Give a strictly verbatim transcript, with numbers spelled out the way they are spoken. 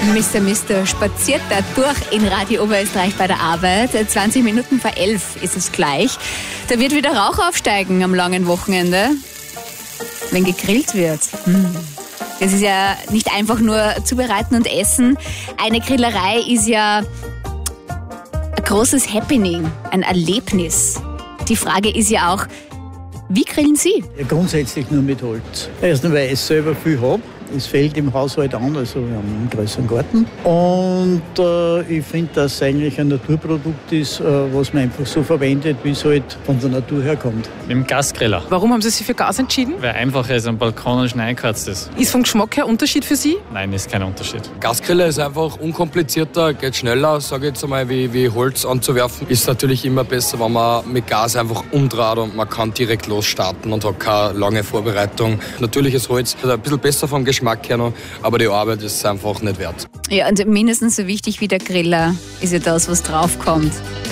Mister Mister spaziert da durch in Radio Oberösterreich bei der Arbeit. zwanzig Minuten vor elf ist es gleich. Da wird wieder Rauch aufsteigen am langen Wochenende, wenn gegrillt wird. Hm. Das ist ja nicht einfach nur zubereiten und essen. Eine Grillerei ist ja ein großes Happening, ein Erlebnis. Die Frage ist ja auch, wie grillen Sie? Ja, grundsätzlich nur mit Holz. Erstens, weil ich selber viel habe. Es fällt im Haushalt an, also wir haben einen größeren Garten. Und äh, ich finde, dass es eigentlich ein Naturprodukt ist, äh, was man einfach so verwendet, wie es halt von der Natur herkommt. Mit dem Gasgriller. Warum haben Sie sich für Gas entschieden? Weil einfacher ist, am Balkon und schnell eingeheizt ist. Ist vom Geschmack her Unterschied für Sie? Nein, ist kein Unterschied. Gasgriller ist einfach unkomplizierter, geht schneller, sage ich jetzt einmal, wie, wie Holz anzuwerfen. Ist natürlich immer besser, wenn man mit Gas einfach umdreht und man kann direkt losstarten und hat keine lange Vorbereitung. Natürliches Holz ist ein bisschen besser vom Geschmack her noch, aber die Arbeit ist einfach nicht wert. Ja, und mindestens so wichtig wie der Griller ist ja das, was draufkommt.